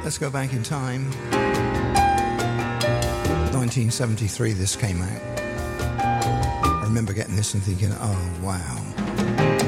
Let's go back in time. 1973 this came out. I remember getting this and thinking, oh wow.